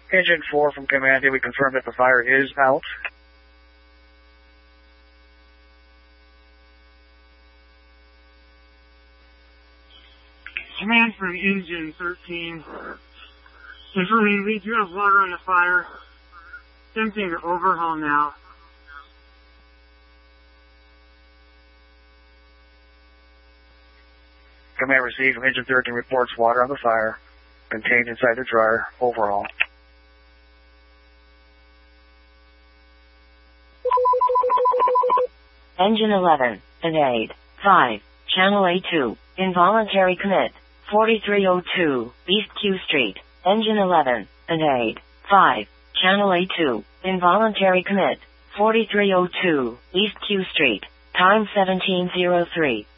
Engine 4 from command, did we confirm that the fire is out? Command from Engine 13. Confirming we do have water on the fire. Attempting to overhaul now. Command received from Engine 13 reports water on the fire. Contained inside the dryer. Overhaul. Engine 11, Evade. 5, Channel A2, Involuntary Commit. 4302, East Q Street. Engine 11, Evade. 5, Channel A2, Involuntary Commit. 4302, East Q Street. Time 1703.